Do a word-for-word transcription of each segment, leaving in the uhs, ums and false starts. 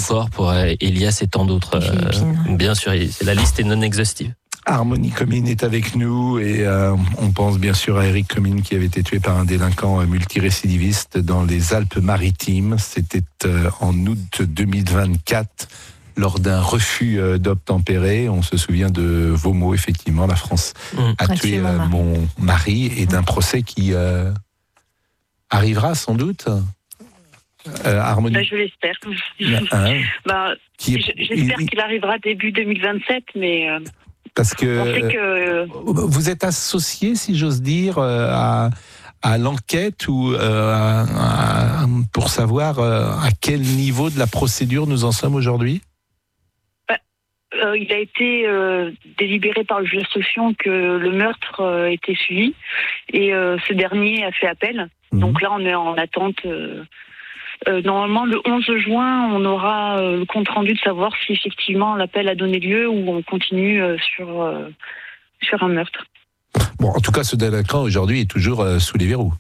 encore pour euh, Elias et tant d'autres. Euh, bien sûr, la liste est non exhaustive. Harmonie Comines est avec nous et euh, on pense bien sûr à Eric Comines qui avait été tué par un délinquant multirécidiviste dans les Alpes-Maritimes. C'était euh, en août deux mille vingt-quatre lors d'un refus euh, d'obtempérer. On se souvient de vos mots, effectivement. La France mmh. a ouais, tué euh, mon mari et d'un procès qui euh, arrivera sans doute. Euh, Harmonie. Bah, je l'espère. Hein bah, qui est... J'espère il... qu'il arrivera début deux mille vingt-sept, mais... Euh... Parce que, que vous êtes associé, si j'ose dire, à, à l'enquête ou euh, à, à, pour savoir à quel niveau de la procédure nous en sommes aujourd'hui ? bah, euh, Il a été euh, délibéré par le juge d'instruction que le meurtre euh, était suivi et euh, ce dernier a fait appel. Mmh. Donc là, on est en attente. Euh, Euh, normalement, le onze juin, on aura euh, le compte-rendu de savoir si effectivement l'appel a donné lieu ou on continue euh, sur, euh, sur un meurtre. Bon, en tout cas, ce délinquant aujourd'hui est toujours euh, sous les verrous.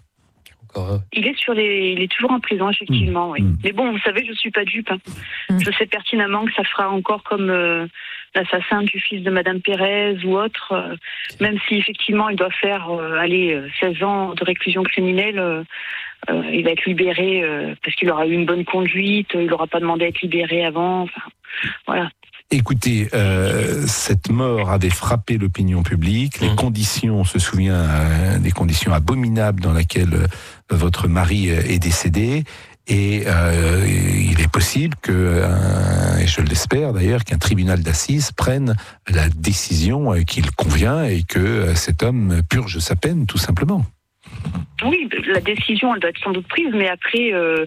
Il est sur les, il est toujours en prison, effectivement. Mmh. Oui. Mmh. Mais bon, vous savez, je suis pas dupe. Hein. Mmh. Je sais pertinemment que ça fera encore comme euh, l'assassin du fils de Madame Pérez ou autre. Euh, même si effectivement, il doit faire euh, aller seize ans de réclusion criminelle. Euh, Euh, il va être libéré euh, parce qu'il aura eu une bonne conduite, il n'aura pas demandé à être libéré avant. Enfin, voilà. Écoutez, euh, cette mort avait frappé l'opinion publique. Les mmh. conditions, on se souvient, euh, des conditions abominables dans lesquelles euh, votre mari est décédé. Et euh, il est possible que, euh, et je l'espère d'ailleurs, qu'un tribunal d'assises prenne la décision euh, qu'il convient et que euh, cet homme purge sa peine, tout simplement. Oui, la décision, elle doit être sans doute prise, mais après, euh,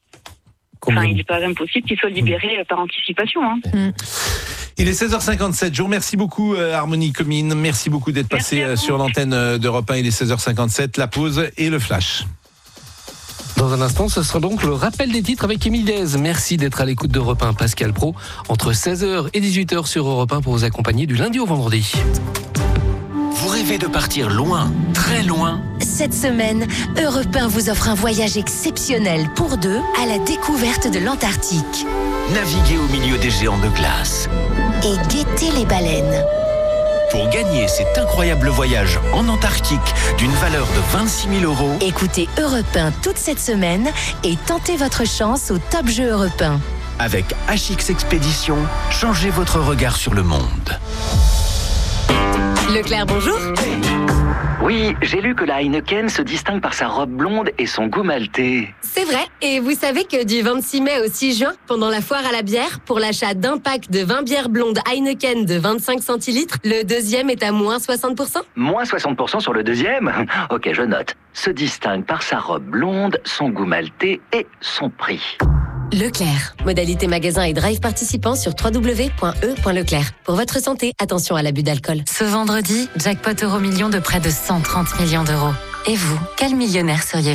enfin, il n'est pas impossible qu'il soit libéré mmh. par anticipation. Hein. Mmh. Il est seize heures cinquante-sept. Je vous remercie beaucoup, euh, Harmonie Comines. Merci beaucoup d'être passé euh, sur l'antenne d'Europe un. Il est seize heures cinquante-sept. La pause et le flash. Dans un instant, ce sera donc le rappel des titres avec Émile Dez. Merci d'être à l'écoute d'Europe un. Pascal Pro, entre seize heures et dix-huit heures sur Europe un pour vous accompagner du lundi au vendredi. Vous rêvez de partir loin, très loin ? Cette semaine, Europe un vous offre un voyage exceptionnel pour deux à la découverte de l'Antarctique. Naviguez au milieu des géants de glace. Et guettez les baleines. Pour gagner cet incroyable voyage en Antarctique d'une valeur de vingt-six mille euros, écoutez Europe un toute cette semaine et tentez votre chance au Top Jeu Europe un. Avec H X Expédition, changez votre regard sur le monde. Leclerc, bonjour. Oui, j'ai lu que la Heineken se distingue par sa robe blonde et son goût maltais. C'est vrai, et vous savez que du vingt-six mai au six juin, pendant la foire à la bière, pour l'achat d'un pack de vingt bières blondes Heineken de vingt-cinq centilitres, le deuxième est à moins soixante pour cent. Moins soixante pour cent sur le deuxième ? Ok, je note. Se distingue par sa robe blonde, son goût maltais et son prix. Leclerc. Modalité magasin et drive participants sur w w w point e point leclerc. Pour votre santé, attention à l'abus d'alcool. Ce vendredi, jackpot euro million de près de cent trente millions d'euros. Et vous, quel millionnaire seriez-vous ?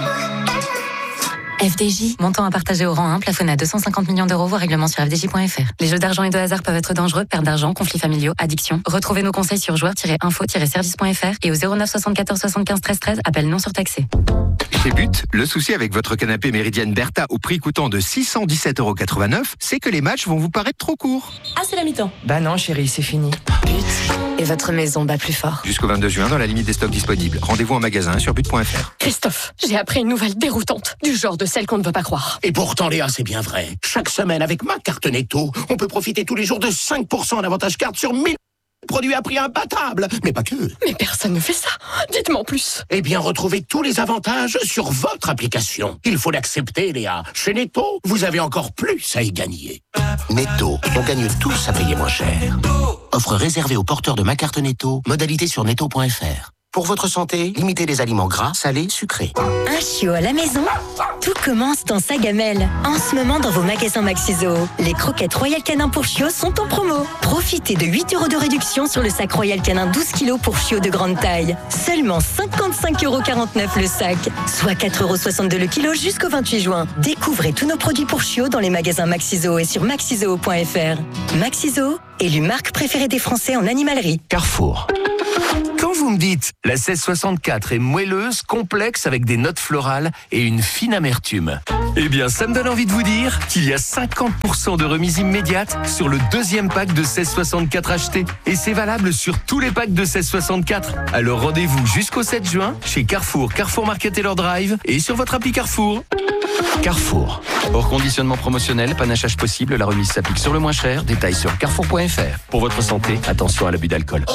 F D J, montant à partager au rang un, plafonné à deux cent cinquante millions d'euros, voire règlement sur f d j point f r. Les jeux d'argent et de hasard peuvent être dangereux, perte d'argent, conflits familiaux, addiction. Retrouvez nos conseils sur joueurs tiret info tiret service point f r et au zéro neuf soixante-quatorze soixante-quinze treize treize, appel non surtaxé. Chez But, le souci avec votre canapé Méridienne Bertha au prix coûtant de six cent dix-sept euros quatre-vingt-neuf, c'est que les matchs vont vous paraître trop courts. Ah, c'est la mi-temps. Bah non, chérie, c'est fini. But. Et votre maison bat plus fort. Jusqu'au vingt-deux juin, dans la limite des stocks disponibles. Rendez-vous en magasin sur but point f r. Christophe, j'ai appris une nouvelle déroutante, du genre de celle qu'on ne veut pas croire. Et pourtant, Léa, c'est bien vrai. Chaque semaine, avec ma carte Netto, on peut profiter tous les jours de cinq pour cent d'avantage carte sur mille produits à prix imbattable. Mais pas que. Mais personne ne fait ça. Dites-moi en plus. Eh bien, retrouvez tous les avantages sur votre application. Il faut l'accepter, Léa. Chez Netto, vous avez encore plus à y gagner. Netto, on gagne tous à payer moins cher. Offre réservée aux porteurs de ma carte Netto. Modalité sur netto point f r. Pour votre santé, limitez les aliments gras, salés, sucrés. Un chiot à la maison ? Tout commence dans sa gamelle. En ce moment, dans vos magasins Maxiso, les croquettes Royal Canin pour chiots sont en promo. Profitez de huit euros de réduction sur le sac Royal Canin douze kilos pour chiots de grande taille. Seulement cinquante-cinq euros quarante-neuf le sac, soit quatre euros soixante-deux le kilo jusqu'au vingt-huit juin. Découvrez tous nos produits pour chiots dans les magasins Maxiso et sur maxizoo point f r. Maxiso, élue marque préférée des Français en animalerie. Carrefour. Quand vous vous me dites. La seize soixante-quatre est moelleuse, complexe, avec des notes florales et une fine amertume. Eh bien, ça me donne envie de vous dire qu'il y a cinquante pour cent de remise immédiate sur le deuxième pack de seize soixante-quatre acheté. Et c'est valable sur tous les packs de seize soixante-quatre. Alors rendez-vous jusqu'au sept juin chez Carrefour, Carrefour Market Taylor Drive et sur votre appli Carrefour. Carrefour. Hors conditionnement promotionnel, panachage possible, la remise s'applique sur le moins cher. Détails sur carrefour point f r. Pour votre santé, attention à l'abus d'alcool.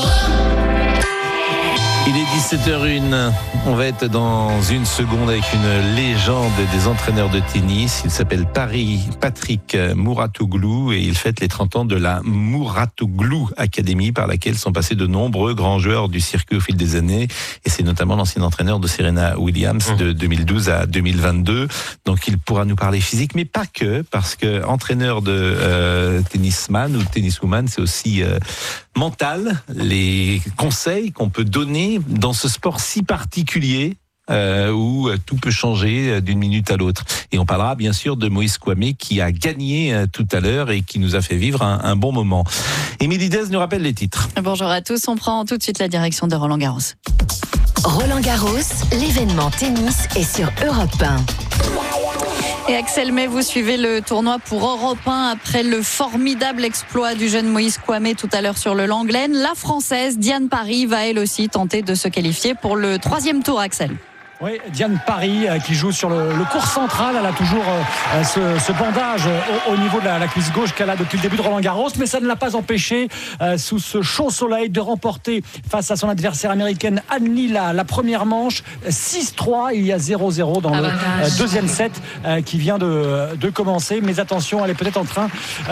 Il est dix-sept heures zéro un. On va être dans une seconde avec une légende des entraîneurs de tennis. Il s'appelle Paris Patrick Mouratoglou et il fête les trente ans de la Mouratoglou Academy par laquelle sont passés de nombreux grands joueurs du circuit au fil des années. Et c'est notamment l'ancien entraîneur de Serena Williams de deux mille douze à deux mille vingt-deux. Donc il pourra nous parler physique, mais pas que, parce que entraîneur de euh, tennisman ou tenniswoman, c'est aussi euh, mental, les conseils qu'on peut donner dans ce sport si particulier euh, où tout peut changer d'une minute à l'autre. Et on parlera bien sûr de Moïse Kouamé qui a gagné euh, tout à l'heure et qui nous a fait vivre un, un bon moment. Émilie Dez nous rappelle les titres. Bonjour à tous, on prend tout de suite la direction de Roland Garros. Roland Garros, l'événement tennis est sur Europe un. Et Axel May, vous suivez le tournoi pour Europe un après le formidable exploit du jeune Moïse Kouamé tout à l'heure sur le Langlaine. La Française Diane Parry va elle aussi tenter de se qualifier pour le troisième tour, Axel. Oui, Diane Parry euh, qui joue sur le, le court central. Elle a toujours euh, ce, ce bandage au, au niveau de la, la cuisse gauche qu'elle a depuis le début de Roland Garros, mais ça ne l'a pas empêché euh, sous ce chaud soleil de remporter face à son adversaire américaine Anne-Lee la, la première manche six trois. Il y a zéro zéro dans ah le euh, deuxième set euh, qui vient de, de commencer. Mais attention, elle est peut-être en train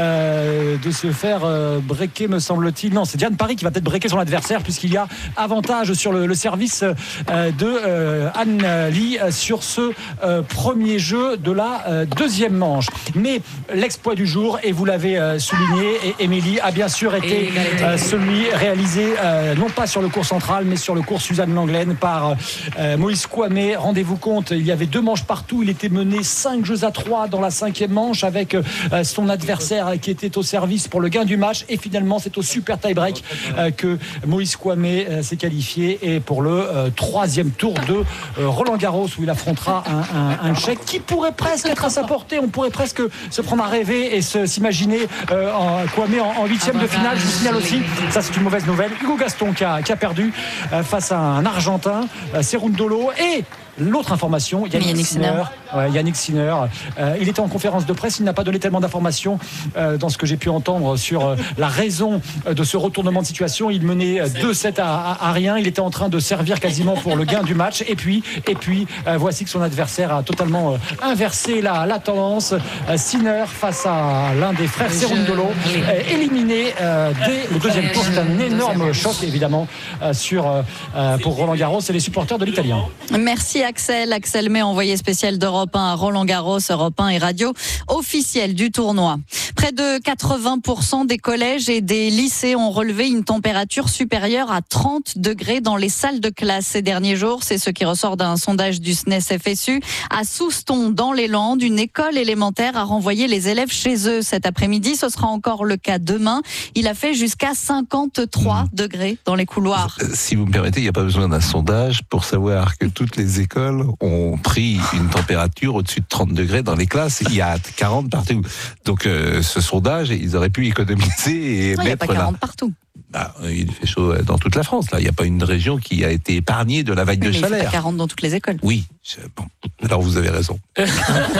euh, de se faire euh, breaker, me semble-t-il. Non, c'est Diane Parry qui va peut-être breaker son adversaire puisqu'il y a avantage sur le, le service euh, de euh, Anne Lee sur ce euh, premier jeu de la euh, deuxième manche. Mais l'exploit du jour, et vous l'avez euh, souligné, et Émilie, a bien sûr été euh, celui réalisé euh, non pas sur le court central mais sur le court Suzanne Langlaine par euh, Moïse Kouamé. Rendez-vous compte, il y avait deux manches partout, il était mené cinq jeux à trois dans la cinquième manche avec euh, son adversaire qui était au service pour le gain du match, et finalement c'est au super tie-break euh, que Moïse Kouamé euh, s'est qualifié, et pour le euh, troisième tour de euh, Roland Garros où il affrontera un, un, un Tchèque qui pourrait presque être à sa portée. On pourrait presque se prendre à rêver et se, s'imaginer euh, en, Kouamé en, en huitième de finale. Je vous signale aussi, ça c'est une mauvaise nouvelle, Hugo Gaston qui a, qui a perdu euh, face à un Argentin, euh, Cerundolo. Et l'autre information, Yannick, Yannick Sinner. Ouais, Yannick Sinner. Euh, il était en conférence de presse, il n'a pas donné tellement d'informations euh, dans ce que j'ai pu entendre sur euh, la raison de ce retournement de situation. Il menait euh, deux sept à, à, à rien. Il était en train de servir quasiment pour le gain du match. Et puis, et puis euh, voici que son adversaire a totalement euh, inversé la, la tendance. Euh, Sinner face à l'un des frères Cerundolo, euh, éliminé euh, dès le deuxième tour. C'est un énorme choc évidemment euh, sur, euh, pour Roland Garros et les supporters de l'Italien. Merci Axel. Axel May, envoyé spécial d'Europe un à Roland Garros. Europe un et radio officielle du tournoi. Près de quatre-vingts pour cent des collèges et des lycées ont relevé une température supérieure à trente degrés dans les salles de classe ces derniers jours. C'est ce qui ressort d'un sondage du S N E S F S U. À Souston, dans les Landes, une école élémentaire a renvoyé les élèves chez eux cet après-midi. Ce sera encore le cas demain. Il a fait jusqu'à cinquante-trois mmh. degrés dans les couloirs. Si vous me permettez, il n'y a pas besoin d'un sondage pour savoir que toutes les écoles ont pris une température au-dessus de trente degrés dans les classes. Il y a quarante partout. Donc euh, ce sondage, ils auraient pu économiser et non, mettre là. Il n'y a pas quarante là. Partout. Bah, il fait chaud dans toute la France. Là, il n'y a pas une région qui a été épargnée de la vague oui, de mais chaleur. Il fait quarante dans toutes les écoles. Oui. Bon. Alors vous avez raison. Merci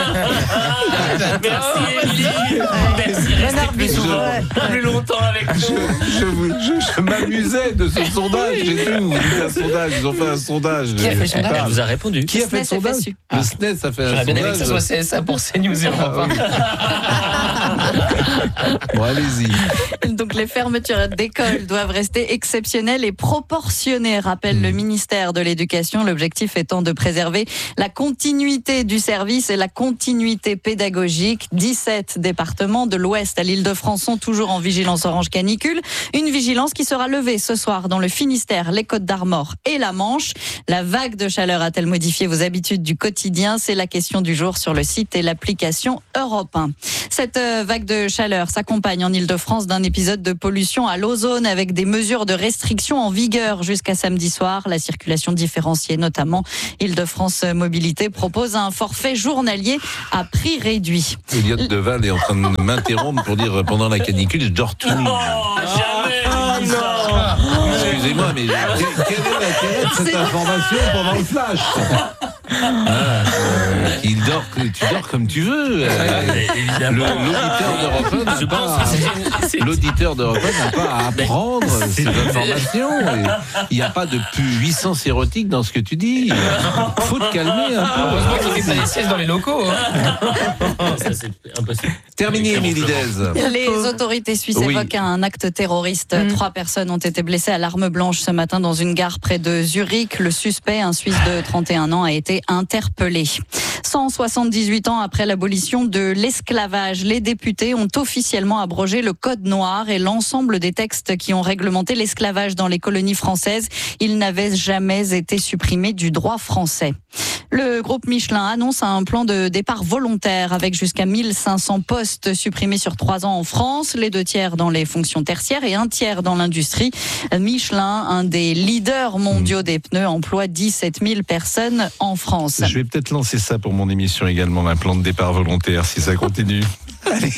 Émilie. Merci. Restez plus souvent, plus longtemps avec nous. Je, je, je, je m'amusais de ce sondage. J'ai tout. Vous dites un sondage. Ils ont fait un sondage. Qui a fait le sondage ? Elle vous a répondu. Qui a fait le sondage ? Le S N E S a fait un sondage. J'aurais bien aimé que ça soit C S A pour CNews et Europe un. Bon, allez-y. Donc les fermetures d'écoles doivent rester exceptionnelles et proportionnées, rappelle mmh. le ministère de l'Éducation. L'objectif étant de préserver la continuité du service et la continuité pédagogique. dix-sept départements de l'Ouest à l'Île-de-France sont toujours en vigilance orange canicule. Une vigilance qui sera levée ce soir dans le Finistère, les Côtes-d'Armor et la Manche. La vague de chaleur a-t-elle modifié vos habitudes du quotidien ? C'est la question du jour sur le site et l'application Europe un. Cette vague de chaleur chaleur s'accompagne en Ile-de-France d'un épisode de pollution à l'ozone avec des mesures de restriction en vigueur jusqu'à samedi soir. La circulation différenciée notamment. Ile-de-France Mobilité propose un forfait journalier à prix réduit. Elliot Deval est en train de m'interrompre pour dire pendant la canicule, je dors tout nu. Excusez-moi, mais quel est l'intérêt de cette information pendant le flash? Ah, euh, il dort, tu dors comme tu veux. Euh, le, l'auditeur d'Europe un n'a pas, l'auditeur d'Europe un n'a pas à apprendre ces informations. Il n'y a pas de puissance érotique dans ce que tu dis. Il faut te calmer un peu. Heureusement qu'il fait pas les siestes dans les locaux. Hein. Ça, c'est impossible. Terminé, Émilie Dez. Les autorités suisses oui. évoquent un acte terroriste. Mmh. Trois personnes ont été blessées à l'arme blanche ce matin dans une gare près de Zurich. Le suspect, un Suisse de trente et un ans, a été interpellé. cent soixante-dix-huit ans après l'abolition de l'esclavage, les députés ont officiellement abrogé le Code noir et l'ensemble des textes qui ont réglementé l'esclavage dans les colonies françaises. Ils n'avaient jamais été supprimés du droit français. Le groupe Michelin annonce un plan de départ volontaire avec jusqu'à mille cinq cents postes supprimés sur trois ans en France, les deux tiers dans les fonctions tertiaires et un tiers dans l'industrie. Michelin, un des leaders mondiaux des pneus, emploie dix-sept mille personnes en France. Je vais peut-être lancer ça pour mon émission également, un plan de départ volontaire, si ça continue. Allez,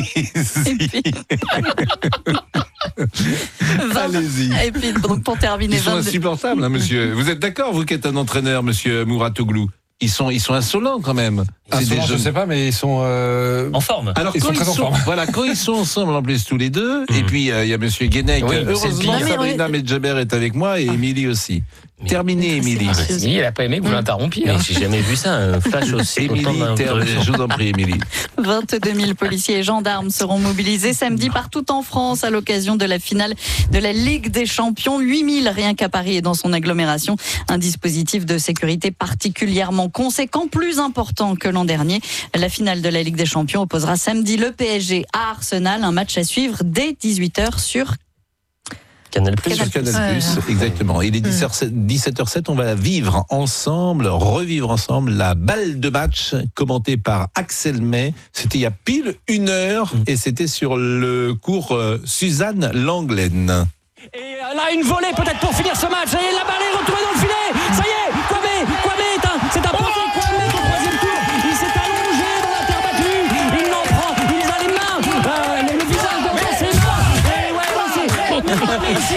allez-y. Et puis, donc, pour terminer, ils sont vingt-deux... insupportables, hein, monsieur. Vous êtes d'accord, vous qui êtes un entraîneur, monsieur Mouratoglou? Ils sont, ils sont insolents quand même. C'est des jeunes... Je sais pas, mais ils sont euh... en forme. Alors ils quand sont ils très sont, en forme. Voilà, quand ils sont ensemble en plus tous les deux, mmh. et puis il euh, y a monsieur Guénec. Oui, heureusement, Sabrina Medjaber est avec moi et Émilie aussi. Mais Terminé, Émilie. Émilie, elle a pas aimé que vous l'interrompiez. Hein. J'ai jamais vu ça, un flash aussi. Émilie, je vous en prie, Émilie. vingt-deux mille policiers et gendarmes seront mobilisés samedi partout en France à l'occasion de la finale de la Ligue des Champions. huit mille rien qu'à Paris et dans son agglomération. Un dispositif de sécurité particulièrement conséquent, plus important que l'an dernier. La finale de la Ligue des Champions opposera samedi le P S G à Arsenal. Un match à suivre dès dix-huit heures sur Canal Plus. Sur Canal Plus, exactement. Il est dix-sept heures sept, on va vivre ensemble, revivre ensemble la balle de match commentée par Axel May. C'était il y a pile une heure et c'était sur le cours Suzanne Langlaine. Et là, une volée peut-être pour finir ce match. Ça y est, la balle est retournée dans le filet. Ça y est, Kwame, Kwame est un, c'est un poteau. Kwame au troisième tour. Il s'est allongé dans la terre battue. Il n'en prend, il a les mains, euh, le, le visage dans ses mains. Et ouais, ouais, c'est, on a réussi,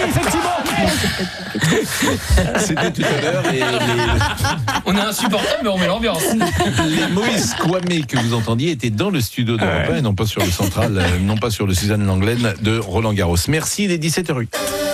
effectivement. C'était tout à l'heure. Et les... On est insupportable, mais on met l'ambiance. Les Moïse Kwame que vous entendiez étaient dans le studio d'Europe un et non pas sur le central, euh, non pas sur le Suzanne Langlaine de Roland Garros. Merci, il est dix-sept heures huit.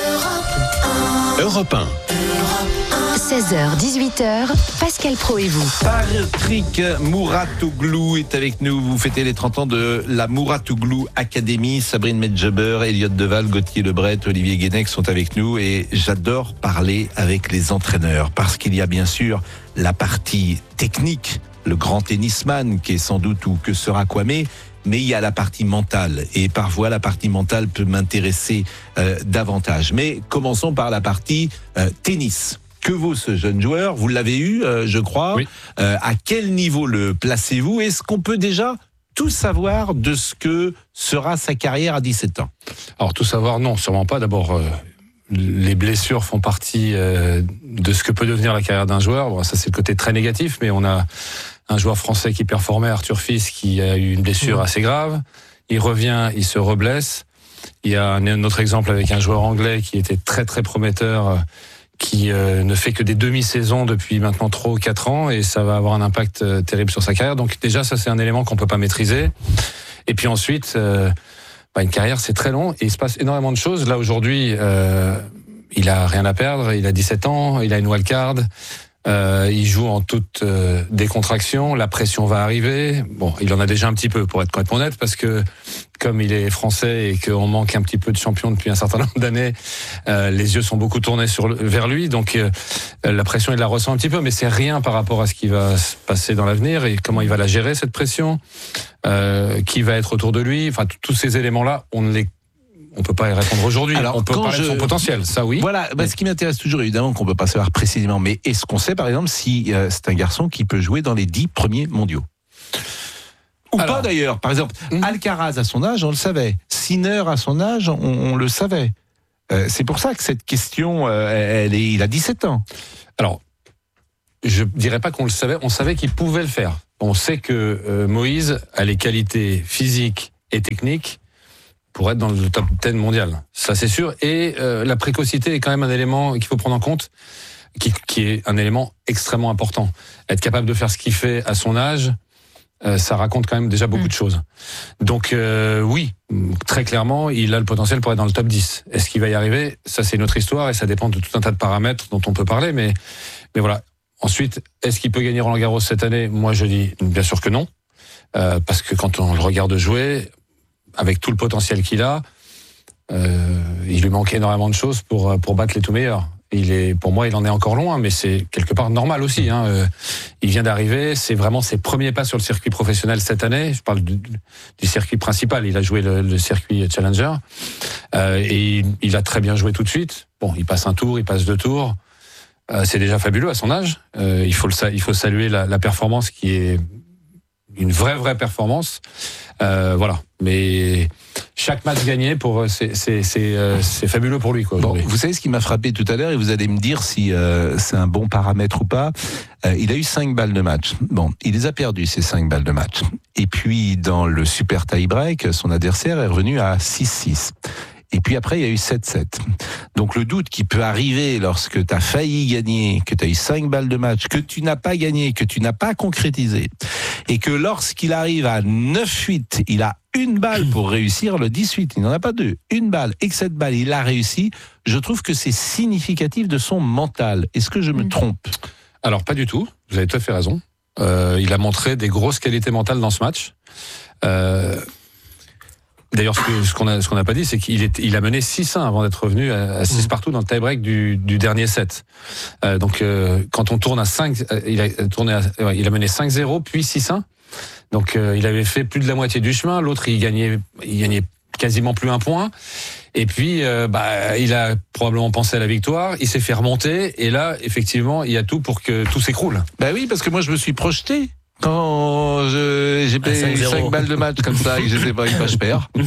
Europe un. seize heures dix-huit heures, Pascal Pro et vous. Patrick Mouratoglou est avec nous. Vous fêtez les trente ans de la Mouratoglou Academy. Sabrine Medjaber, Elliot Deval, Gauthier Lebret, Olivier Guénec sont avec nous. Et j'adore parler avec les entraîneurs parce qu'il y a bien sûr la partie technique, le grand tennisman qui est sans doute ou que sera Kwame. Mais il y a la partie mentale et parfois la partie mentale peut m'intéresser euh, davantage. Mais commençons par la partie euh, tennis. Que vaut ce jeune joueur? Vous l'avez eu, euh, je crois. Oui. Euh, à quel niveau le placez-vous? Est-ce qu'on peut déjà tout savoir de ce que sera sa carrière à dix-sept ans? Alors tout savoir, non, sûrement pas. D'abord, euh, les blessures font partie euh, de ce que peut devenir la carrière d'un joueur. Bon, ça c'est le côté très négatif, mais on a un joueur français qui performait, Arthur Fils, qui a eu une blessure assez grave. Il revient, il se reblesse. Il y a un autre exemple avec un joueur anglais qui était très très prometteur, qui euh, ne fait que des demi-saisons depuis maintenant trois ou quatre ans, et ça va avoir un impact euh, terrible sur sa carrière. Donc déjà, ça c'est un élément qu'on peut pas maîtriser. Et puis ensuite, euh, bah, une carrière c'est très long, et il se passe énormément de choses. Là aujourd'hui, euh, il a rien à perdre, il a dix-sept ans, il a une wildcard. Euh, il joue en toute euh, décontraction, la pression va arriver. Bon, il en a déjà un petit peu, pour être complètement honnête, parce que comme il est français et qu'on manque un petit peu de champion depuis un certain nombre d'années, euh, les yeux sont beaucoup tournés sur le, vers lui, donc euh, la pression il la ressent un petit peu, mais c'est rien par rapport à ce qui va se passer dans l'avenir et comment il va la gérer cette pression, euh, qui va être autour de lui. Enfin, tous ces éléments-là, on ne les On peut pas y répondre aujourd'hui. Alors, on peut parler je... de son potentiel, ça oui. Voilà, bah, ce qui m'intéresse toujours, évidemment, qu'on peut pas savoir précisément, mais est-ce qu'on sait, par exemple, si euh, c'est un garçon qui peut jouer dans les dix premiers mondiaux? Ou Alors, pas d'ailleurs. Par exemple, mmh. Alcaraz à son âge, on le savait. Sinner à son âge, on, on le savait. Euh, c'est pour ça que cette question, euh, elle est, il a dix-sept ans. Alors, je dirais pas qu'on le savait, on savait qu'il pouvait le faire. On sait que euh, Moïse a les qualités physiques et techniques pour être dans le top dix mondial. Ça, c'est sûr. Et euh, la précocité est quand même un élément qu'il faut prendre en compte, qui, qui est un élément extrêmement important. Être capable de faire ce qu'il fait à son âge, euh, ça raconte quand même déjà beaucoup mmh. de choses. Donc euh, oui, très clairement, il a le potentiel pour être dans le top dix. Est-ce qu'il va y arriver ? Ça, c'est une autre histoire et ça dépend de tout un tas de paramètres dont on peut parler. Mais, mais voilà. Ensuite, est-ce qu'il peut gagner Roland-Garros cette année ? Moi, je dis bien sûr que non. Euh, parce que quand on le regarde jouer, avec tout le potentiel qu'il a, euh, il lui manque énormément de choses pour pour battre les tout meilleurs. Il est, pour moi, il en est encore loin, mais c'est quelque part normal aussi. Hein. Euh, il vient d'arriver, c'est vraiment ses premiers pas sur le circuit professionnel cette année. Je parle du, du circuit principal. Il a joué le, le circuit Challenger euh, et il, il a très bien joué tout de suite. Bon, il passe un tour, il passe deux tours. Euh, c'est déjà fabuleux à son âge. Euh, il faut le, il faut saluer la, la performance qui est une vraie vraie performance. Euh, voilà. Mais chaque match gagné, pour c'est c'est c'est, euh, c'est fabuleux pour lui quoi. Bon, vous savez ce qui m'a frappé tout à l'heure et vous allez me dire si euh, c'est un bon paramètre ou pas. Euh, il a eu cinq balles de match. Bon, il les a perdues ces cinq balles de match. Et puis dans le super tie-break, son adversaire est revenu à six six. Et puis après, il y a eu sept sept. Donc le doute qui peut arriver lorsque tu as failli gagner, que tu as eu cinq balles de match, que tu n'as pas gagné, que tu n'as pas concrétisé, et que lorsqu'il arrive à neuf huit, il a une balle pour réussir le dix-huit. Il n'en a pas deux. Une balle. Et que cette balle, il l'a réussi. Je trouve que c'est significatif de son mental. Est-ce que je me trompe ? Alors, pas du tout. Vous avez tout à fait raison. Euh, il a montré des grosses qualités mentales dans ce match. Euh... D'ailleurs, ce, que, ce qu'on a, ce qu'on n'a pas dit, c'est qu'il est, il a mené six un avant d'être revenu à, à six partout dans le tie-break du, du dernier set. Euh, donc, euh, quand on tourne à cinq, il a tourné, à, ouais, il a mené cinq zéro puis six un. Donc, euh, il avait fait plus de la moitié du chemin. L'autre, il gagnait, il gagnait quasiment plus un point. Et puis, euh, bah, il a probablement pensé à la victoire. Il s'est fait remonter. Et là, effectivement, il y a tout pour que tout s'écroule. Bah oui, parce que moi, je me suis projeté. Quand je, j'ai payé cinq balles de match comme ça et que je sais pas, je perds. je,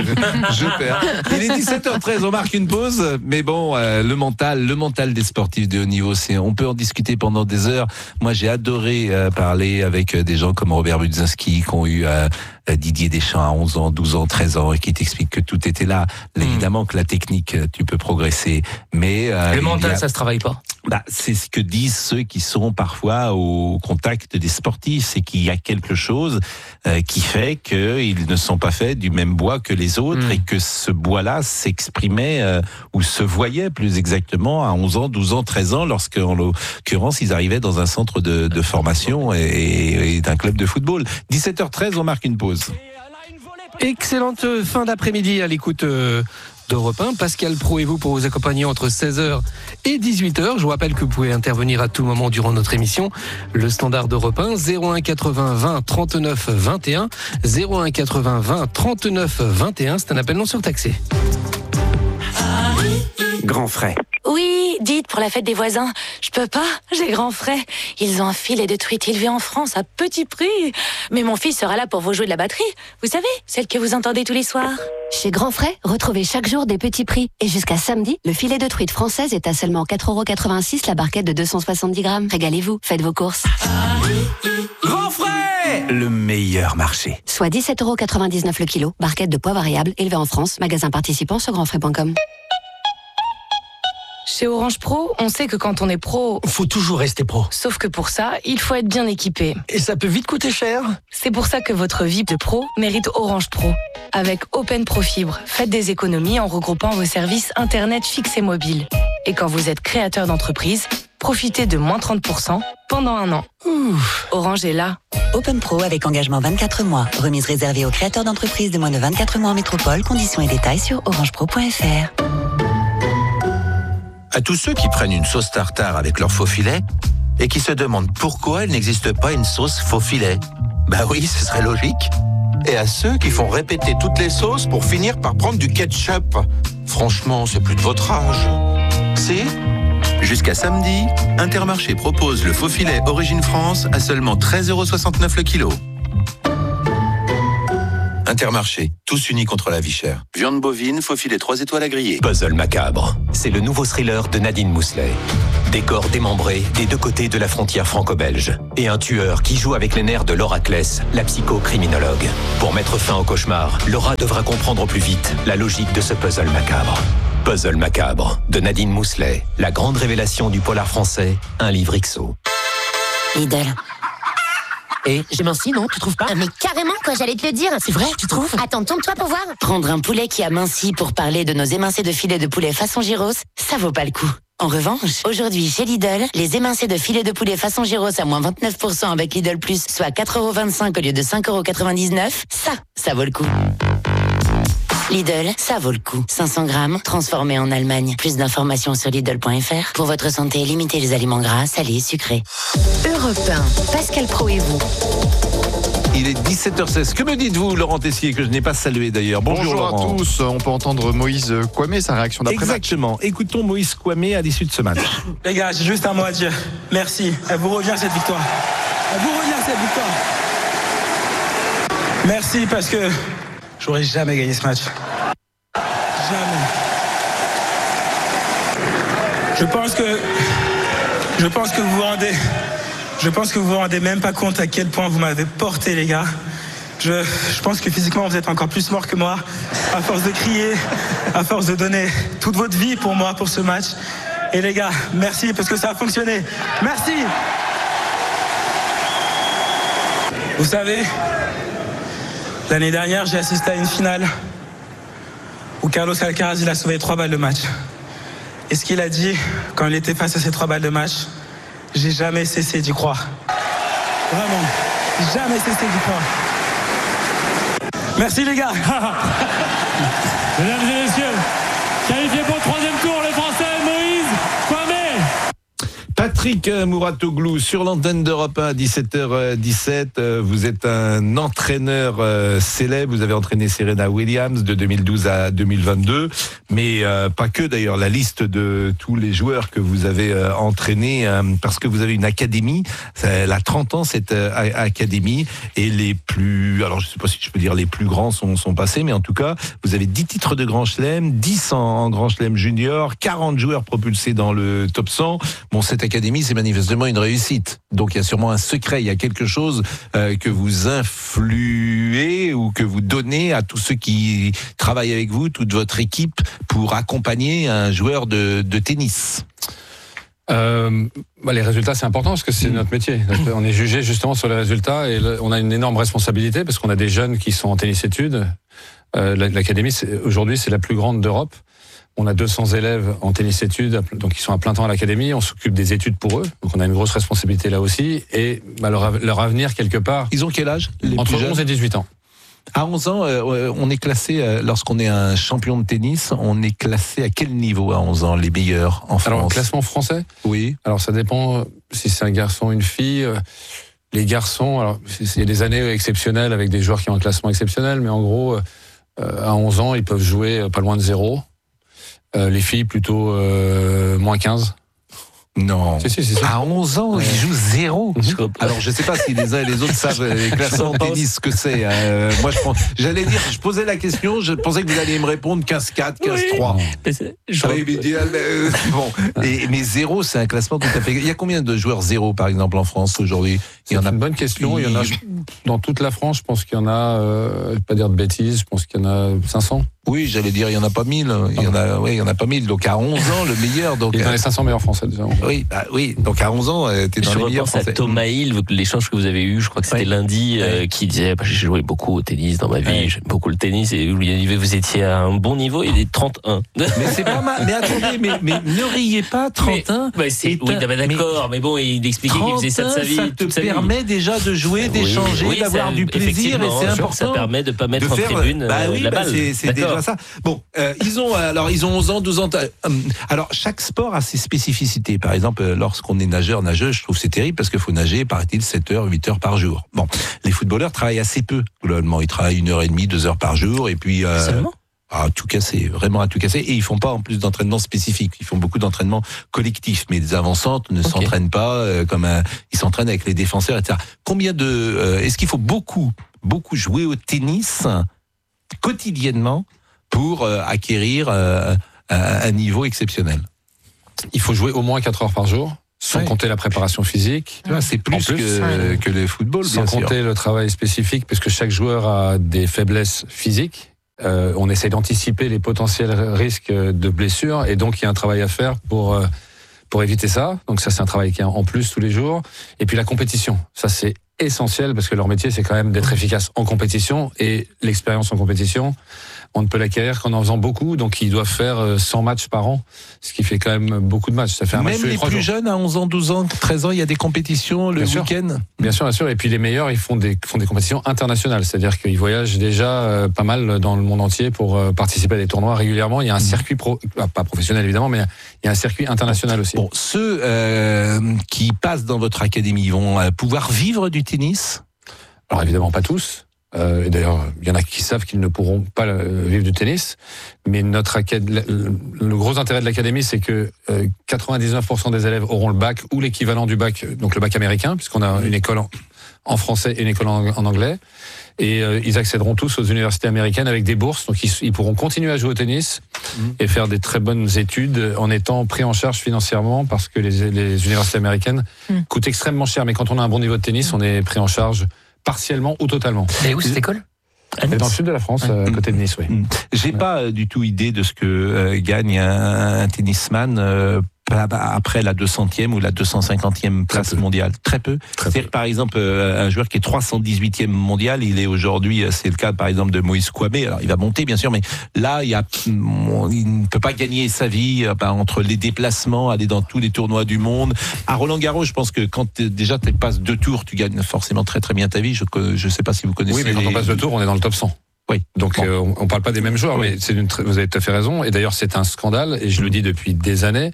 je perds. Il est dix-sept heures treize, on marque une pause. Mais bon, euh, le mental, le mental des sportifs de haut niveau, c'est, on peut en discuter pendant des heures. Moi, j'ai adoré euh, parler avec des gens comme Robert Budzinski, qui ont eu euh, Didier Deschamps à onze ans, douze ans, treize ans, et qui t'expliquent que tout était là. Mmh. Évidemment que la technique, tu peux progresser, mais euh, le mental, a... ça se travaille pas. Bah, c'est ce que disent ceux qui sont parfois au contact des sportifs, c'est qu'il y a quelque chose euh, qui fait qu'ils ne sont pas faits du même bois que les autres mmh. et que ce bois-là s'exprimait euh, ou se voyait plus exactement à onze ans, douze ans, treize ans, lorsque, en l'occurrence, ils arrivaient dans un centre de, de formation et, et d'un club de football. dix-sept heures treize, on marque une pause. Excellente fin d'après-midi à l'écoute euh, d'Europe un. Pascal Praud et vous pour vous accompagner entre seize heures et dix-huit heures. Je vous rappelle que vous pouvez intervenir à tout moment durant notre émission. Le standard d'Europe un, zéro un quatre-vingts vingt trente-neuf vingt et un. zéro un quatre-vingts vingt trente-neuf vingt et un. C'est un appel non surtaxé. Grand frais. Oui, dites, pour la fête des voisins. Je peux pas, j'ai grand frais. Ils ont un filet de truite élevé en France à petit prix. Mais mon fils sera là pour vous jouer de la batterie. Vous savez, celle que vous entendez tous les soirs. Chez Grand Frais, retrouvez chaque jour des petits prix. Et jusqu'à samedi, le filet de truite française est à seulement quatre euros quatre-vingt-six la barquette de deux cent soixante-dix grammes. Régalez-vous, faites vos courses. Grand Frais, le meilleur marché. Soit dix-sept euros quatre-vingt-dix-neuf le kilo. Barquette de poids variable élevée en France. Magasin participant sur grand frais point com. Chez Orange Pro, on sait que quand on est pro... Faut toujours rester pro. Sauf que pour ça, il faut être bien équipé. Et ça peut vite coûter cher. C'est pour ça que votre V I P de pro mérite Orange Pro. Avec Open Pro Fibre, faites des économies en regroupant vos services Internet fixe et mobile. Et quand vous êtes créateur d'entreprise, profitez de moins trente pour cent pendant un an. Ouf. Orange est là. Open Pro avec engagement vingt-quatre mois. Remise réservée aux créateurs d'entreprises de moins de vingt-quatre mois en métropole. Conditions et détails sur orange pro point f r. À tous ceux qui prennent une sauce tartare avec leur faux filet et qui se demandent pourquoi il n'existe pas une sauce faux filet. Bah oui, ce serait logique. Et à ceux qui font répéter toutes les sauces pour finir par prendre du ketchup. Franchement, c'est plus de votre âge. Si ? Jusqu'à samedi, Intermarché propose le faux filet Origine France à seulement treize euros soixante-neuf le kilo. Intermarché, tous unis contre la vie chère. Viande bovine, faux filet trois étoiles à griller. Puzzle macabre, c'est le nouveau thriller de Nadine Mousselet. Des corps démembrés des deux côtés de la frontière franco-belge. Et un tueur qui joue avec les nerfs de Laura Kless, la psychocriminologue. Pour mettre fin au cauchemar, Laura devra comprendre au plus vite la logique de ce puzzle macabre. Puzzle macabre, de Nadine Mousselet, la grande révélation du polar français, un livre X O. Lidl. Et j'ai minci, non? Tu trouves pas? Ah, mais carrément, quoi, j'allais te le dire. C'est vrai, tu trouves? Attends, tourne-toi pour voir. Prendre un poulet qui a minci pour parler de nos émincés de filet de poulet façon gyros, ça vaut pas le coup. En revanche, aujourd'hui chez Lidl, les émincés de filet de poulet façon gyros à moins vingt-neuf pour cent avec Lidl Plus, soit quatre euros vingt-cinq au lieu de cinq euros quatre-vingt-dix-neuf, ça, ça vaut le coup. Lidl, ça vaut le coup. cinq cents grammes, transformés en Allemagne. Plus d'informations sur Lidl point F R. Pour votre santé, limitez les aliments gras, salés, sucrés. Europe un, Pascal Praud et vous. Il est dix-sept heures seize. Que me dites-vous, Laurent Tessier, que je n'ai pas salué d'ailleurs? Bonjour, Bonjour Laurent. à tous. On peut entendre Moïse Kouamé, sa réaction d'après-match. Exactement. Écoutons Moïse Kouamé à l'issue de ce match. Les gars, j'ai juste un mot à dire. Merci. Elle vous revient cette victoire. Elle vous revient cette victoire. Merci parce que j'aurais jamais gagné ce match. Jamais. Je pense que je pense que vous vous rendez je pense que vous vous rendez même pas compte à quel point vous m'avez porté, les gars. Je, je pense que physiquement vous êtes encore plus mort que moi, à force de crier, à force de donner toute votre vie pour moi, pour ce match. Et les gars, merci parce que ça a fonctionné. Merci. Vous savez, l'année dernière, j'ai assisté à une finale où Carlos Alcaraz, il a sauvé trois balles de match. Et ce qu'il a dit quand il était face à ces trois balles de match, j'ai jamais cessé d'y croire. Vraiment, jamais cessé d'y croire. Merci les gars. Mesdames et messieurs, qualifié pour le troisième tour, le Français Moïse Kouamé. Patrick Mouratoglou sur l'antenne d'Europe un à dix-sept heures dix-sept. Vous êtes un entraîneur célèbre. Vous avez entraîné Serena Williams de deux mille douze à deux mille vingt-deux. Mais euh, pas que d'ailleurs, la liste de tous les joueurs que vous avez euh, entraînés, euh, parce que vous avez une académie. Elle a trente ans cette euh, académie. Et les plus, alors je sais pas si je peux dire les plus grands sont, sont passés, mais en tout cas, vous avez dix titres de Grand Chelem, dix en, en Grand Chelem junior, quarante joueurs propulsés dans le top cent. Bon, cette académie, c'est manifestement une réussite. Donc il y a sûrement un secret, il y a quelque chose euh, que vous influez ou que vous donnez à tous ceux qui travaillent avec vous, toute votre équipe, pour accompagner un joueur de, de tennis. Euh, bah les résultats, c'est important parce que c'est notre métier. On est jugé justement sur les résultats et le, on a une énorme responsabilité parce qu'on a des jeunes qui sont en tennis-études. Euh, l'académie, c'est, aujourd'hui, c'est la plus grande d'Europe. On a deux cents élèves en tennis-études, donc ils sont à plein temps à l'académie. On s'occupe des études pour eux, donc on a une grosse responsabilité là aussi. Et bah, leur, leur avenir, quelque part... Ils ont quel âge, les entre plus onze et dix-huit ans. À onze ans, euh, on est classé, euh, lorsqu'on est un champion de tennis, on est classé à quel niveau à onze ans, les meilleurs en France? Alors, classement français? Oui. Alors, ça dépend si c'est un garçon ou une fille. Les garçons, alors, il y a des années exceptionnelles avec des joueurs qui ont un classement exceptionnel, mais en gros, euh, à onze ans, ils peuvent jouer pas loin de zéro. Euh, les filles, plutôt euh, moins quinze. Non. Si, si, si, si. À onze ans, ouais. Ils jouent zéro. Alors, je sais pas si les uns et les autres savent les classements de tennis, ce que c'est. Euh, moi, je pense, j'allais dire, je posais la question, je pensais que vous alliez me répondre quinze quatre, quinze trois. Oui. Je... Oui, mais, euh, bon. Et, mais zéro, c'est un classement tout à fait. Il y a combien de joueurs zéro, par exemple, en France aujourd'hui? Il y en a une bonne question. Il y en a, dans toute la France, je pense qu'il y en a, euh, je vais pas dire de bêtises, je pense qu'il y en a cinq cents. Oui, j'allais dire, il y en a pas mille. Il y en a, oui, il y en a pas mille. Donc, à onze ans, le meilleur. Donc, il est dans les cinq cents meilleurs français, déjà. Oui, bah, oui. Donc, à onze ans, t'es dans je les meilleurs français. Je repense à Thomas Hill, l'échange que vous avez eu, je crois que c'était oui. lundi, oui. euh, qui disait, bah, j'ai joué beaucoup au tennis dans ma vie, oui. j'aime beaucoup le tennis, et vous lui avez dit, vous étiez à un bon niveau, il est trente et un. Mais c'est pas mal. Mais attendez, mais, mais ne riez pas, trente et un. Mais, bah, c'est, oui, bah, d'accord, mais, mais bon, il expliquait qu'il faisait ça de sa vie. Ça te permet vie. déjà de jouer, d'échanger, oui, d'avoir ça, du plaisir, et c'est important. Ça permet de pas mettre en tribune bah oui, la bah balle. C'est, c'est déjà ça. Bon. Euh, ils ont alors ils ont onze ans, douze ans. Euh, alors chaque sport a ses spécificités. Par exemple, lorsqu'on est nageur, nageuse, je trouve que c'est terrible parce qu'il faut nager, paraît-il, sept heures, huit heures par jour. Bon, les footballeurs travaillent assez peu globalement. Ils travaillent une heure et demie, deux heures par jour, et puis. Euh, Seulement à tout casser, vraiment à tout casser. Et ils font pas en plus d'entraînement spécifique. Ils font beaucoup d'entraînement collectif. Mais les avancantes ne okay. s'entraînent pas euh, comme un. Ils s'entraînent avec les défenseurs, et cetera. Combien de. Euh, est-ce qu'il faut beaucoup, beaucoup jouer au tennis quotidiennement pour euh, acquérir euh, un niveau exceptionnel? Il faut jouer au moins quatre heures par jour, sans ouais. compter la préparation physique. Ah, c'est plus, plus que, que le football, sans bien compter sûr. le travail spécifique, puisque chaque joueur a des faiblesses physiques. Euh, on essaie d'anticiper les potentiels risques de blessures, et donc il y a un travail à faire pour euh, pour éviter ça. Donc ça, c'est un travail qui est en plus tous les jours. Et puis la compétition, ça c'est essentiel, parce que leur métier, c'est quand même d'être efficace en compétition, et l'expérience en compétition, on ne peut l'acquérir qu'en en faisant beaucoup. Donc ils doivent faire cent matchs par an, ce qui fait quand même beaucoup de matchs. Ça fait un Même match tous les les trois plus jours. jeunes, à onze ans, douze ans, treize ans, il y a des compétitions le Bien sûr. week-end. Bien sûr, bien sûr. Et puis les meilleurs, ils font des, font des compétitions internationales. C'est-à-dire qu'ils voyagent déjà euh, pas mal dans le monde entier pour euh, participer à des tournois régulièrement. Il y a un circuit, pro, ah, pas professionnel évidemment, mais il y a un circuit international aussi. Bon, ceux euh, qui passent dans votre académie vont euh, pouvoir vivre du tennis? Alors évidemment pas tous. Euh, et d'ailleurs, il y en a qui savent qu'ils ne pourront pas euh, vivre du tennis. Mais notre acad... le, le gros intérêt de l'académie, c'est que euh, quatre-vingt-dix-neuf pour cent des élèves auront le bac ou l'équivalent du bac, donc le bac américain, puisqu'on a une école en, en français et une école en, en anglais. Et euh, ils accéderont tous aux universités américaines avec des bourses. Donc ils, ils pourront continuer à jouer au tennis mmh. et faire des très bonnes études en étant pris en charge financièrement, parce que les, les universités américaines mmh. coûtent extrêmement cher. Mais quand on a un bon niveau de tennis, mmh. on est pris en charge partiellement ou totalement. Et où cette école? Dans le sud de la France, à mmh. côté de Nice, oui. Mmh. J'ai pas euh, du tout idée de ce que euh, gagne un, un tennisman euh, après la deux centième ou la deux cent cinquantième place mondiale. Très peu. Très C'est-à-dire peu. Par exemple, euh, un joueur qui est trois cent dix-huitième mondial, il est aujourd'hui, c'est le cas par exemple de Moïse Kouamé, alors il va monter bien sûr, mais là, il, y a, il ne peut pas gagner sa vie euh, bah, entre les déplacements, aller dans tous les tournois du monde. À Roland-Garros, je pense que quand t'es, déjà tu passes deux tours, tu gagnes forcément très très bien ta vie. Je ne sais pas si vous connaissez. Oui, mais quand les... on passe deux tours, on est dans le top cent. Oui. Donc bon. euh, on, on parle pas des mêmes joueurs, oui. mais c'est une, vous avez tout à fait raison. Et d'ailleurs, c'est un scandale, et je le dis depuis des années.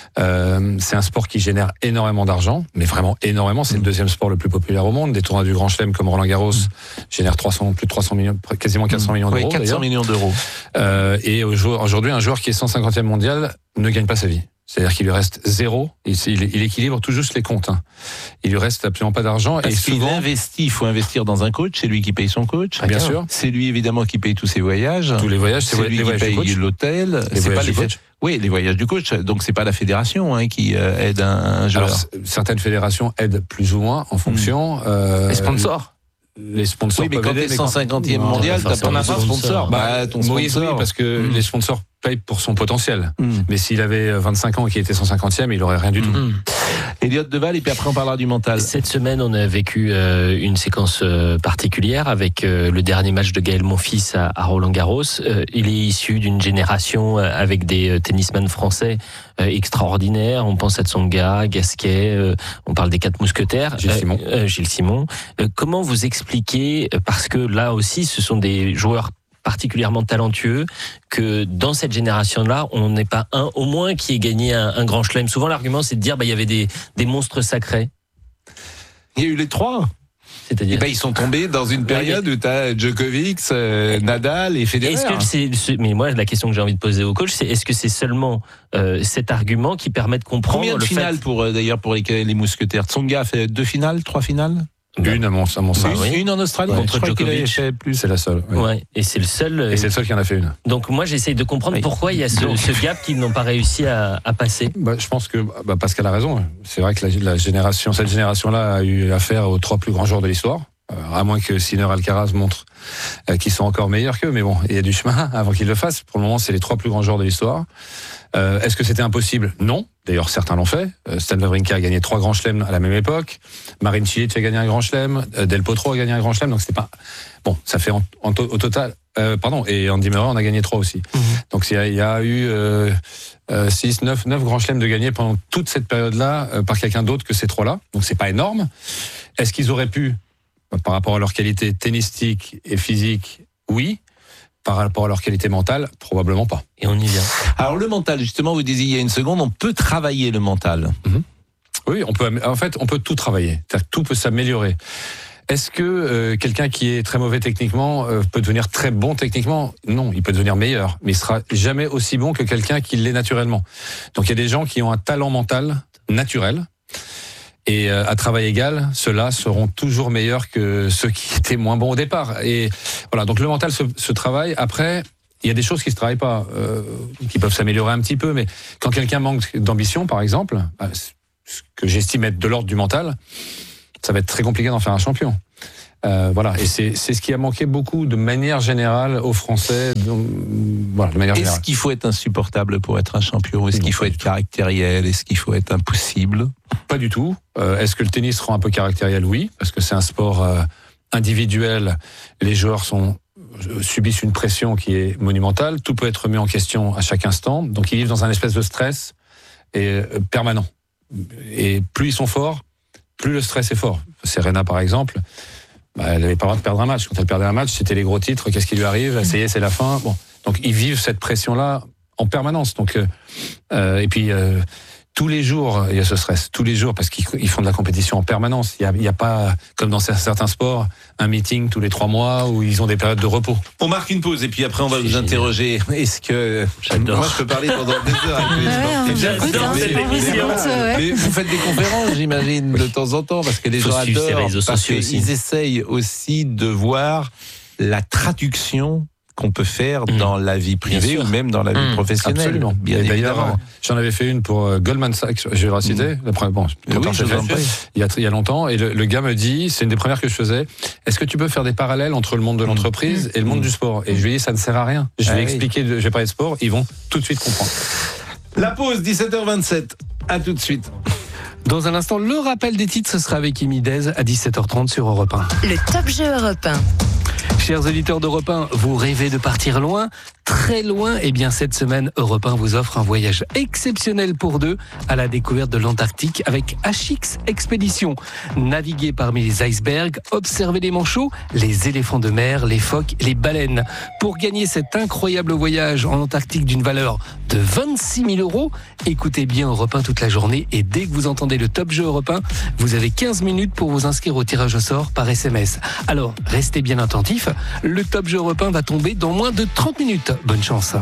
Euh, c'est un sport qui génère énormément d'argent, mais vraiment énormément. C'est mmh. le deuxième sport le plus populaire au monde. Des tournois du Grand Chelem comme Roland-Garros mmh. génèrent trois cents, plus de trois cents millions, quasiment quatre cents mmh. millions d'euros. Oui, quatre cents millions d'euros. Euh, et aujourd'hui, un joueur qui est cent cinquantième mondial ne gagne pas sa vie. C'est-à-dire qu'il lui reste zéro, il, il, il équilibre tout juste les comptes. Hein. Il lui reste absolument pas d'argent. Parce et souvent, qu'il investit, il faut investir dans un coach, c'est lui qui paye son coach. Bien D'accord. sûr. C'est lui évidemment qui paye tous ses voyages. Tous les voyages, c'est, c'est lui les qui paye coach. l'hôtel. Les c'est voyages pas du les coach. Oui, les voyages du coach. Donc c'est pas la fédération hein, qui euh, aide un, un joueur. Alors, certaines fédérations aident plus ou moins en fonction. Mmh. Euh, les sponsors. Les sponsors. Oui, mais quand t'es cent cinquantième mondial, t'as pas un sponsor. Bah, ton sponsor. Oui, oui, parce que mmh. les sponsors payent pour son potentiel. Mmh. Mais s'il avait vingt-cinq ans et qu'il était cent cinquantième, il aurait rien du tout. Mmh. Elliott Deval, et puis après on parlera du mental. Cette semaine, on a vécu euh, une séquence euh, particulière avec euh, le dernier match de Gaël Monfils à, à Roland-Garros. Euh, il est issu d'une génération euh, avec des euh, tennisman français euh, extraordinaires. On pense à Tsonga, Gasquet, euh, on parle des quatre mousquetaires. Gilles Simon. Euh, Gilles Simon. Euh, comment vous expliquez, parce que là aussi, ce sont des joueurs particulièrement talentueux, que dans cette génération-là, on n'est pas un au moins qui ait gagné un, un grand chelem. Souvent, l'argument, c'est de dire, bah, il y avait des, des monstres sacrés. Il y a eu les trois. C'est-à-dire, et ben, ils sont tombés dans une période où tu as Djokovic, euh, Nadal et Federer. Est-ce que c'est, c'est, mais moi, la question que j'ai envie de poser au coach, c'est est-ce que c'est seulement euh, cet argument qui permet de comprendre combien de le finales fait... pour euh, d'ailleurs pour les, les mousquetaires? Tsonga a fait deux finales, trois finales. Une à mon, à mon sens. Une, une en Australie, ouais, contre Djokovic. Fait plus. C'est la seule. Oui. Ouais, et c'est le seul. Et c'est le seul qui en a fait une. Donc moi j'essaye de comprendre oui. pourquoi il y a ce, ce gap qu'ils n'ont pas réussi à, à passer. Bah, je pense que bah, Pascal a raison. C'est vrai que la, la génération, cette génération-là a eu affaire aux trois plus grands joueurs de l'histoire. Euh, à moins que Sinner, Alcaraz montre euh, qu'ils sont encore meilleurs qu'eux, mais bon, il y a du chemin avant qu'ils le fassent. Pour le moment, c'est les trois plus grands joueurs de l'histoire. Euh, est-ce que c'était impossible? Non. D'ailleurs, certains l'ont fait. Euh, Stan Wawrinka a gagné trois grands chelems à la même époque. Marin Cilic a gagné un grand chelem. Euh, Del Potro a gagné un grand chelem. Donc c'était pas bon. Ça fait en, en to- au total. Euh, pardon. Et Andy Murray en a gagné trois aussi. Mmh. Donc il y a, il y a eu euh, euh, six, neuf, neuf grands chelems de gagner pendant toute cette période-là euh, par quelqu'un d'autre que ces trois-là. Donc c'est pas énorme. Est-ce qu'ils auraient pu, par rapport à leur qualité tennistique et physique, oui. Par rapport à leur qualité mentale, probablement pas. Et on y vient. Alors le mental, justement, vous disiez il y a une seconde, on peut travailler le mental. Mmh. Oui, on peut. En fait, on peut tout travailler. C'est-à-dire que tout peut s'améliorer. Est-ce que euh, quelqu'un qui est très mauvais techniquement euh, peut devenir très bon techniquement? Non, il peut devenir meilleur, mais il sera jamais aussi bon que quelqu'un qui l'est naturellement. Donc il y a des gens qui ont un talent mental naturel. Et euh, à travail égal, ceux-là seront toujours meilleurs que ceux qui étaient moins bons au départ. Et voilà, donc le mental se, se travaille. Après, il y a des choses qui se travaillent pas, euh, qui peuvent s'améliorer un petit peu, mais quand quelqu'un manque d'ambition, par exemple, bah, ce que j'estime être de l'ordre du mental, ça va être très compliqué d'en faire un champion. Euh, voilà, et c'est, c'est ce qui a manqué beaucoup de manière générale aux Français. Donc, voilà, de manière Est-ce générale. qu'il faut être insupportable pour être un champion ? Est-ce qu'il faut être caractériel ? Est-ce qu'il faut être impossible ? Pas du tout. Euh, est-ce que le tennis rend un peu caractériel ? Oui, parce que c'est un sport euh, individuel. Les joueurs sont subissent une pression qui est monumentale. Tout peut être remis en question à chaque instant. Donc ils vivent dans un espèce de stress et, euh, permanent. Et plus ils sont forts, plus le stress est fort. Serena, par exemple, bah, elle n'avait pas le droit de perdre un match. Quand elle perdait un match, c'était les gros titres. Qu'est-ce qui lui arrive ? Ça y est, c'est la fin. Bon, donc ils vivent cette pression-là en permanence. Donc, euh, et puis euh, tous les jours, il y a ce stress. Tous les jours, parce qu'ils ils font de la compétition en permanence. Il y a, il y a pas, comme dans certains sports, un meeting tous les trois mois où ils ont des périodes de repos. On marque une pause et puis après on va vous interroger. Est-ce que J'adore. Moi, je peux parler pendant des heures avec les sportifs. J'adore cette émission. Mais vous faites des conférences, j'imagine, de temps en temps, parce que les Faut gens suivre ces adorent, réseaux parce sociaux aussi. qu'ils essayent aussi de voir la traduction qu'on peut faire Mmh. dans la vie privée sûr. ou même dans la vie Mmh. professionnelle. Absolument. Bien Et d'ailleurs, évidemment. j'en avais fait une pour euh, Goldman Sachs, je vais la citer, la première, bon, Oui, trop tard, je je vous en l'ai fait, prie. il y a, il y a longtemps, et le, le gars me dit, c'est une des premières que je faisais, est-ce que tu peux faire des parallèles entre le monde de l'entreprise et le monde du sport ? Et je lui ai dit, ça ne sert à rien. Je Ah vais oui. expliquer, je vais parler de sport, ils vont tout de suite comprendre. La pause, dix-sept heures vingt-sept. À tout de suite. Dans un instant, le rappel des titres, ce sera avec Amy Dez à dix-sept heures trente sur Europe un. Le Top Jeu Europe un. Chers auditeurs d'Europe un, vous rêvez de partir loin, très loin ? Eh bien, cette semaine, Europe un vous offre un voyage exceptionnel pour deux à la découverte de l'Antarctique avec H X Expédition. Naviguez parmi les icebergs, observez les manchots, les éléphants de mer, les phoques, les baleines. Pour gagner cet incroyable voyage en Antarctique d'une valeur de vingt-six mille euros, écoutez bien Europe un toute la journée et dès que vous entendez le Top Jeu Europe un, vous avez quinze minutes pour vous inscrire au tirage au sort par S M S. Alors, restez bien attentifs. Le Top Jeu Europe un va tomber dans moins de trente minutes. Bonne chance.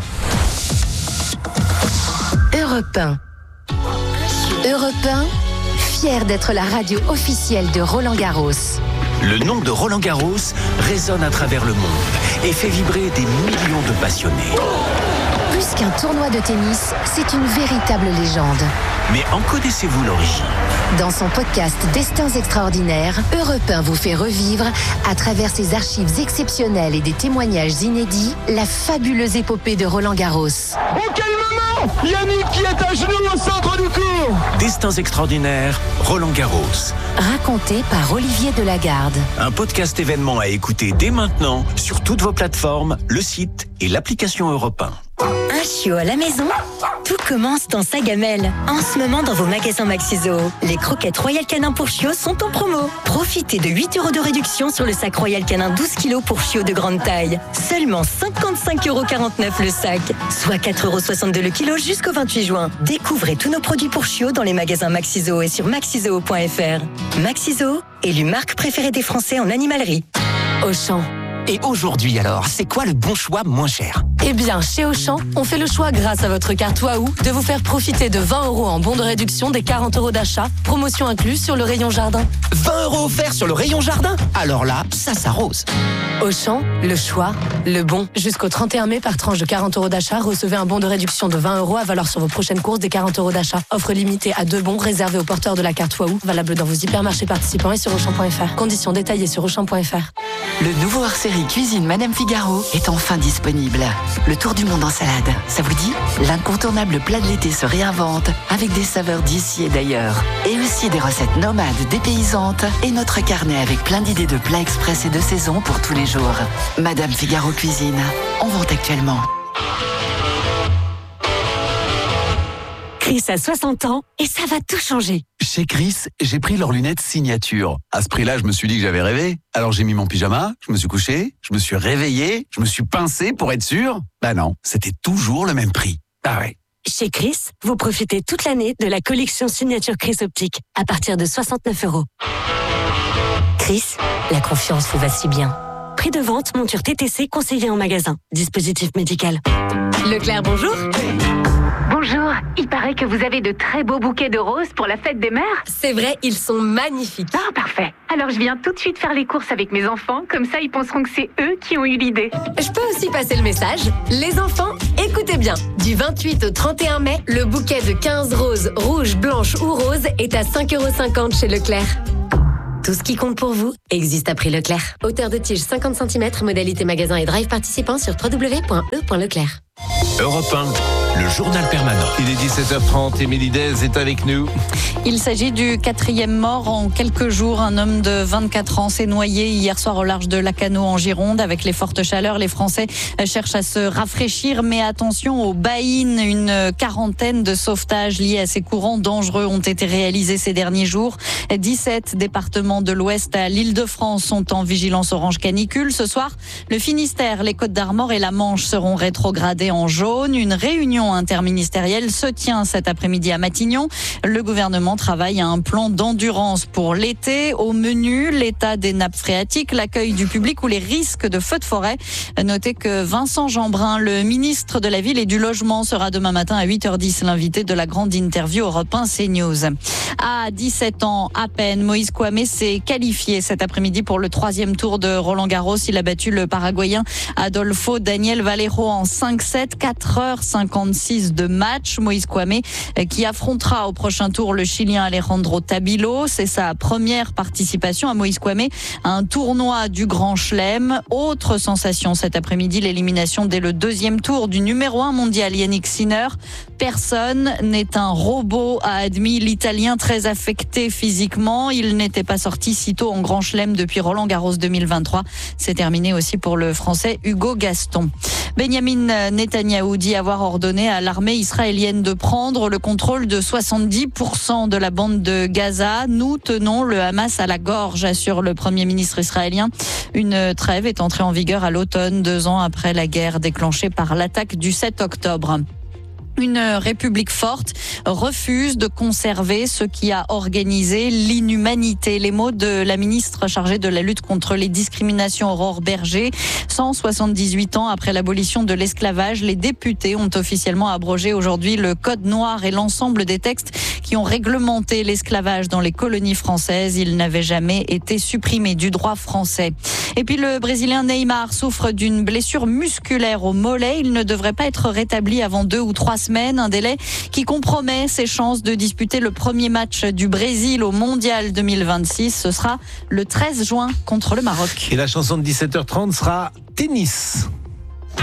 Europe un. Europe un, fier d'être la radio officielle de Roland Garros. Le nom de Roland Garros résonne à travers le monde et fait vibrer des millions de passionnés. Plus qu'un tournoi de tennis, c'est une véritable légende. Mais en connaissez-vous l'origine ? Dans son podcast Destins extraordinaires, Europe un vous fait revivre, à travers ses archives exceptionnelles et des témoignages inédits, la fabuleuse épopée de Roland Garros. Oh quel moment ! Yannick qui est à genoux au centre du court ! Destins extraordinaires, Roland Garros. Raconté par Olivier Delagarde. Un podcast événement à écouter dès maintenant sur toutes vos plateformes, le site et l'application Europe un. Un chiot à la maison ? Tout commence dans sa gamelle. En ce moment, dans vos magasins Maxiso, les croquettes Royal Canin pour chiots sont en promo. Profitez de huit euros de réduction sur le sac Royal Canin douze kilos pour chiots de grande taille. Seulement cinquante-cinq euros quarante-neuf le sac, soit quatre euros soixante-deux le kilo jusqu'au vingt-huit juin. Découvrez tous nos produits pour chiots dans les magasins Maxiso et sur maxizoo point f r. Maxiso, élu marque préférée des Français en animalerie. Auchan. Et aujourd'hui alors, c'est quoi le bon choix moins cher ? Eh bien, chez Auchan, on fait le choix grâce à votre carte Waouh de vous faire profiter de vingt euros en bon de réduction des quarante euros d'achat, promotion incluse sur le rayon jardin. vingt euros offerts sur le rayon jardin ? Alors là, ça s'arrose. Auchan, le choix, le bon. Jusqu'au trente et un mai, par tranche de quarante euros d'achat, recevez un bon de réduction de vingt euros à valoir sur vos prochaines courses des quarante euros d'achat. Offre limitée à deux bons réservés aux porteurs de la carte Waouh, valable dans vos hypermarchés participants et sur auchan point f r. Conditions détaillées sur auchan point f r. Le nouveau hors-série Cuisine Madame Figaro est enfin disponible. Le tour du monde en salade, ça vous dit ? L'incontournable plat de l'été se réinvente avec des saveurs d'ici et d'ailleurs. Et aussi des recettes nomades dépaysantes et notre carnet avec plein d'idées de plats express et de saison pour tous les jours. Madame Figaro Cuisine, en vente actuellement. Chris a soixante ans et ça va tout changer. Chez Chris, j'ai pris leurs lunettes signature. À ce prix-là, je me suis dit que j'avais rêvé. Alors j'ai mis mon pyjama, je me suis couché, je me suis réveillé, je me suis pincé pour être sûr. Bah non, c'était toujours le même prix. Ah ouais. Chez Chris, vous profitez toute l'année de la collection signature Chris Optique à partir de soixante-neuf euros. Chris, la confiance vous va si bien. prix de vente, monture T T C conseillée en magasin. Dispositif médical. Leclerc, bonjour. Bonjour, il paraît que vous avez de très beaux bouquets de roses pour la fête des mères. C'est vrai, ils sont magnifiques. Ah, parfait. Alors je viens tout de suite faire les courses avec mes enfants, comme ça ils penseront que c'est eux qui ont eu l'idée. Je peux aussi passer le message. Les enfants, écoutez bien. Du vingt-huit au trente et un mai, le bouquet de quinze roses, rouges, blanches ou roses est à cinq euros cinquante chez Leclerc. Tout ce qui compte pour vous existe à prix Leclerc. Hauteur de tige cinquante centimètres, modalité magasin et drive participant sur w w w point e point leclerc. Europe un, le journal permanent. Il est dix-sept heures trente, Émilie Dez est avec nous. Il s'agit du quatrième mort en quelques jours. Un homme de vingt-quatre ans s'est noyé hier soir au large de Lacanau en Gironde. Avec les fortes chaleurs, les Français cherchent à se rafraîchir. Mais attention aux baïnes. Une quarantaine de sauvetages liés à ces courants dangereux ont été réalisés ces derniers jours. dix-sept départements de l'Ouest à l'Île-de-France sont en vigilance orange canicule. Ce soir, le Finistère, les Côtes-d'Armor et la Manche seront rétrogradés en jaune. Une réunion interministérielle se tient cet après-midi à Matignon. Le gouvernement travaille à un plan d'endurance pour l'été. Au menu, l'état des nappes phréatiques, l'accueil du public ou les risques de feux de forêt. Notez que Vincent Jeanbrun, le ministre de la Ville et du Logement, sera demain matin à huit heures dix l'invité de la grande interview Europe un CNews. À dix-sept ans à peine, Moïse Kouamé s'est qualifié cet après-midi pour le troisième tour de Roland-Garros. Il a battu le Paraguayen Adolfo Daniel Valero en cinq sept, quatre heures cinquante-six de match. Moïse Kouamé qui affrontera au prochain tour le Chilien Alejandro Tabilo. C'est sa première participation à Moïse Kouamé à un tournoi du Grand Chelem. Autre sensation cet après-midi, l'élimination dès le deuxième tour du numéro un mondial Yannick Sinner. Personne n'est un robot, a admis l'Italien très affecté physiquement. Il n'était pas sorti si tôt en Grand Chelem depuis Roland-Garros deux mille vingt-trois. C'est terminé aussi pour le Français Hugo Gaston. Benjamin Netanyahou dit avoir ordonné à l'armée israélienne de prendre le contrôle de soixante-dix pour cent de la bande de Gaza. Nous tenons le Hamas à la gorge, assure le Premier ministre israélien. Une trêve est entrée en vigueur à l'automne, deux ans après la guerre déclenchée par l'attaque du sept octobre. Une République forte refuse de conserver ce qui a organisé l'inhumanité. Les mots de la ministre chargée de la lutte contre les discriminations, Aurore Berger. cent soixante-dix-huit ans après l'abolition de l'esclavage, les députés ont officiellement abrogé aujourd'hui le Code noir et l'ensemble des textes qui ont réglementé l'esclavage dans les colonies françaises. Il n'avait jamais été supprimé du droit français. Et puis le Brésilien Neymar souffre d'une blessure musculaire au mollet. Il ne devrait pas être rétabli avant deux ou trois semaines. Un délai qui compromet ses chances de disputer le premier match du Brésil au Mondial deux mille vingt-six. Ce sera le treize juin contre le Maroc. Et la chanson de dix-sept heures trente sera tennis.